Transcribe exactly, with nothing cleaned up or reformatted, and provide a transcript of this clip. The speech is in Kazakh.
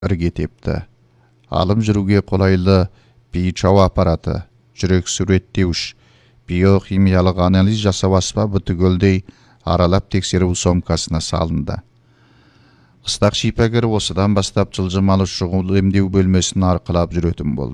ірге тепті. Алым жүруге қолайлы бейчау аппараты, жүрек суреттеуіш, биохимиялық анализ жасау аспабы түгелдей аралап тексеру сомкасына салынды. Қыстақ шипагер осыдан бастап жылжымалы шұғыл емдеу бөлмесін арқылап жүретін болды.